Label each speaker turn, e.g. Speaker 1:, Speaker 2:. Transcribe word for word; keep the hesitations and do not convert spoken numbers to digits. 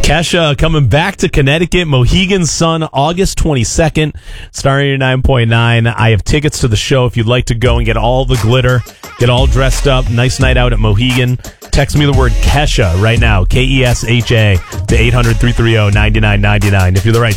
Speaker 1: Kesha coming back to Connecticut, Mohegan Sun, August twenty-second, Starry nine point nine. I have tickets to the show if you'd like to go and get all the glitter, get all dressed up. Nice night out at Mohegan. Text me the word Kesha right now, K E S H A, to eight hundred, three three zero, nine nine nine nine. If you're the right